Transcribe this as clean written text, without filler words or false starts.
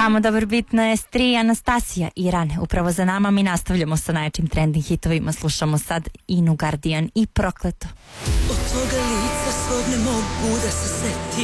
Samo dobar bit na S3, Anastasija i Rane. Upravo za nama mi nastavljamo sa najjačim trending hitovima. Slušamo sad Inu Guardian i Prokleto. Od tvoga lica svog ne mogu da se setim.